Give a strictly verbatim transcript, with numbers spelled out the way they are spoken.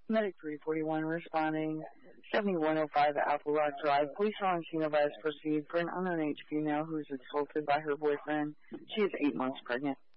Medic three forty-one responding, seventy-one oh five Apple Rock Drive. Police are on scene of as proceed for an unknown age female who is assaulted by her boyfriend. She is eight months pregnant.